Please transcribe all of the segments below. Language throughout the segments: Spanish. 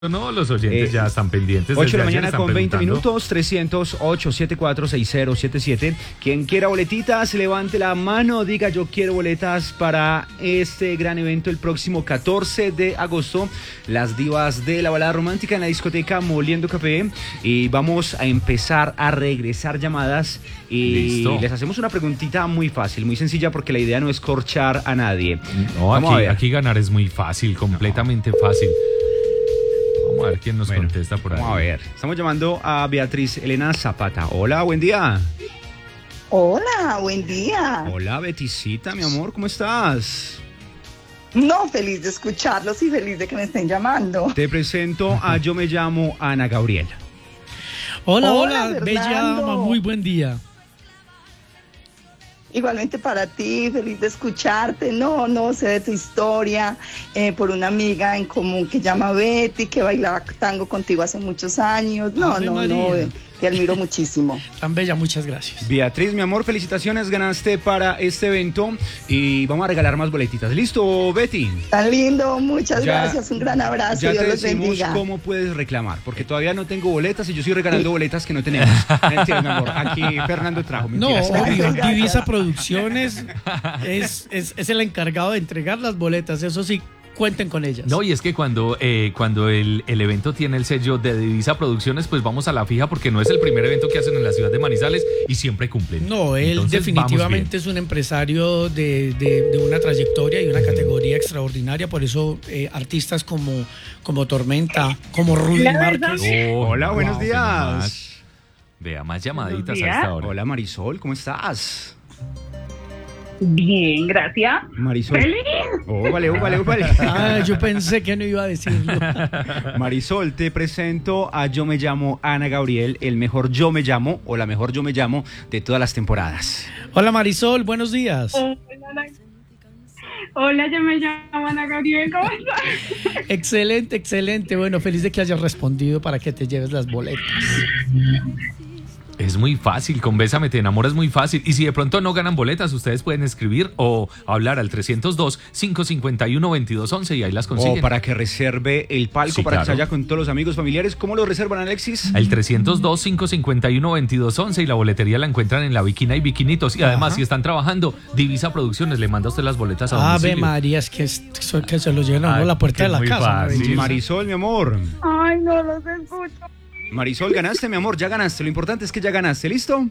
No, los oyentes ya están pendientes. 8 de la mañana con 20 minutos, 308-746077. Quien quiera boletitas, levante la mano, diga yo quiero boletas para este gran evento el próximo 14 de agosto. Las divas de la balada romántica en la discoteca Moliendo Café. Y vamos a empezar a regresar llamadas. Y Listo. Les hacemos una preguntita muy fácil, muy sencilla, porque la idea no es corchar a nadie. No, aquí ganar es muy fácil, completamente fácil. Vamos a ver quién nos contesta por ahí. Vamos a ver. Estamos llamando a Beatriz Elena Zapata. Hola, buen día. Hola, buen día. Hola, Beticita, mi amor, ¿cómo estás? No, feliz de escucharlos y feliz de que me estén llamando. Te presento a Yo me llamo Ana Gabriela. Hola, bella Fernando. dama, muy buen día. Igualmente para ti, feliz de escucharte. No sé de tu historia, por una amiga en común que llama Betty, que bailaba tango contigo hace muchos años. Ave María. Te admiro muchísimo. Tan bella, muchas gracias. Beatriz, mi amor, felicitaciones, ganaste para este evento y vamos a regalar más boletitas. ¿Listo, Betty? Tan lindo, muchas Ya- gracias, un gran abrazo, Ya Dios te los decimos bendiga. cómo puedes reclamar, porque todavía no tengo boletas y yo estoy regalando boletas que no tenemos. Mentira, mi amor, aquí Fernando trajo. No, Mentiras. obvio, Gracias. Divisa Producciones es el encargado de entregar las boletas, eso sí, cuenten con ellas. No, y es que cuando el evento tiene el sello de Divisa Producciones, pues vamos a la fija porque no es el primer evento que hacen en la ciudad de Manizales y siempre cumplen. No, él Entonces, definitivamente es un empresario de una trayectoria y una categoría extraordinaria, por eso artistas como Tormenta, como Rudy Márquez. vamos bien. Hola, buenos wow, días. Vea, más llamaditas Buenos a días. esta hora. Hola, Marisol, ¿cómo estás? Bien, gracias. Marisol. ¡Feliz! Vale. Ah, yo pensé que no iba a decirlo. Marisol, te presento a Yo me llamo Ana Gabriel, el mejor Yo me llamo o la mejor Yo me llamo de todas las temporadas. Hola Marisol, buenos días. Hola, yo me llamo Ana Gabriel, ¿cómo estás? Excelente, excelente. Bueno, feliz de que hayas respondido para que te lleves las boletas. Es muy fácil, con Bésame te enamoras muy fácil. Y si de pronto no ganan boletas, ustedes pueden escribir o hablar al 302-551-2211 y ahí las consiguen. O para que reserve el palco, Sí, para que se claro. vaya con todos los amigos familiares. ¿Cómo lo reservan, Alexis? El 302-551-2211 y la boletería la encuentran en La Bikina y Bikinitos. Y además, Ajá. si están trabajando, Divisa Producciones le manda a usted las boletas a Ave domicilio. María, es que se lo llevan a uno a la puerta que de la muy casa. fácil. ¿no? Sí. Marisol, mi amor. Ay, no los escucho. Marisol, ganaste, mi amor, ya ganaste. Lo importante es que ya ganaste, ¿listo?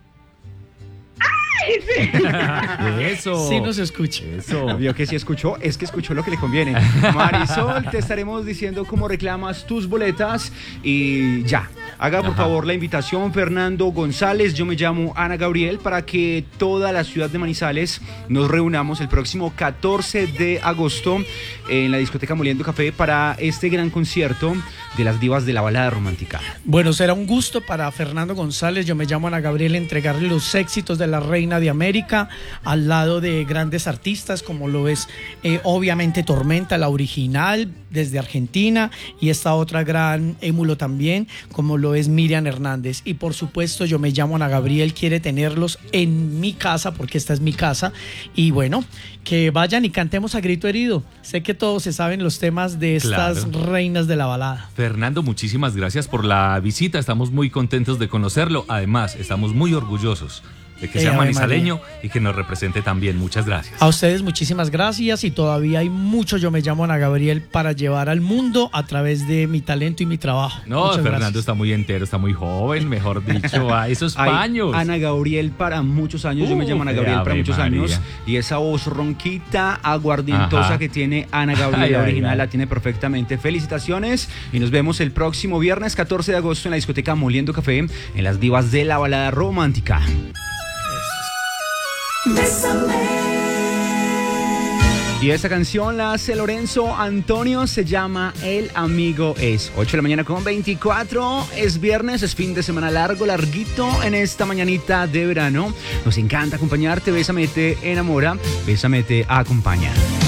Eso. Sí nos escucha. Eso. Vio que sí escuchó, es que escuchó lo que le conviene. Marisol, te estaremos diciendo cómo reclamas tus boletas y ya. Haga por Ajá. favor la invitación, Fernando González. Yo me llamo Ana Gabriel, para que toda la ciudad de Manizales nos reunamos el próximo 14 de agosto en la discoteca Moliendo Café para este gran concierto de las divas de la balada romántica. Bueno, será un gusto para Fernando González, yo me llamo Ana Gabriel, entregarle los éxitos de la Reina de América al lado de grandes artistas como lo es obviamente Tormenta, la original desde Argentina, y esta otra gran émulo también como lo es Miriam Hernández. Y por supuesto yo me llamo Ana Gabriel, quiere tenerlos en mi casa porque esta es mi casa. Y bueno, que vayan y cantemos a grito herido. Sé que todos se saben los temas de estas Claro. reinas de la balada. Fernando, muchísimas gracias por la visita. Estamos muy contentos de conocerlo. Además, estamos muy orgullosos de que sea Ave manizaleño y que nos represente también. Muchas gracias. A ustedes muchísimas gracias y todavía hay mucho Yo me llamo Ana Gabriel para llevar al mundo a través de mi talento y mi trabajo. No, Muchas Fernando gracias. está muy entero, está muy joven, mejor dicho, a esos Ay, paños. Ana Gabriel para muchos años, yo me llamo Ana Gabriel para Ave muchos María. años, y esa voz ronquita, aguardientosa Ajá. que tiene Ana Gabriel, la Ay, original, ay. la tiene perfectamente. Felicitaciones y nos vemos el próximo viernes 14 de agosto en la discoteca Moliendo Café, en las divas de la balada romántica. Y esta canción la hace Lorenzo Antonio, se llama El Amigo Es. 8 de la mañana con 24, es viernes, es fin de semana largo, larguito en esta mañanita de verano. Nos encanta acompañarte, Bésame te enamora, Bésame te acompaña.